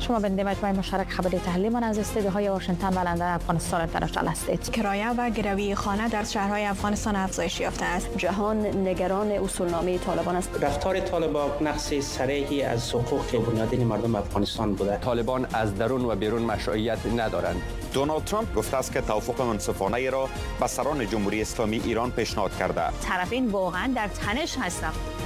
شما بنده مجموعه مشترک خبری تحلیل من از استودیوهای واشنگتن و لندن افغانستان اینترنشنال هستید. کرایه و گروی خانه در شهرهای افغانستان افزایش یافته است. جهان نگران اصولنامه طالبان است. رفتار طالبان نقص صریحی از حقوق بنیادین مردم افغانستان بوده. طالبان از درون و بیرون مشروعیت ندارند. دونالد ترامپ گفته است که توافق منصفانه ای را به سران جمهوری اسلامی ایران پیشنهاد کرده. طرفین واقعا در تنش هستند.